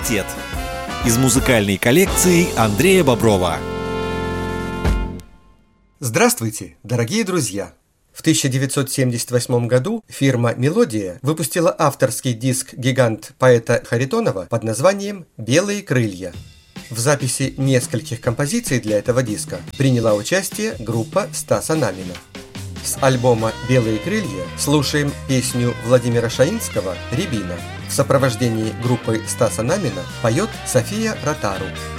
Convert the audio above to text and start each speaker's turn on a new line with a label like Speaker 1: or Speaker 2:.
Speaker 1: Раритет. Из музыкальной коллекции Андрея Боброва.
Speaker 2: Здравствуйте, дорогие друзья! В 1978 году фирма «Мелодия» выпустила авторский диск-гигант поэта Харитонова под названием «Белые крылья». В записи нескольких композиций для этого диска приняла участие группа Стаса Намина. С альбома «Белые крылья» слушаем песню Владимира Шаинского «Рябина». В сопровождении группы Стаса Намина поет София Ротару.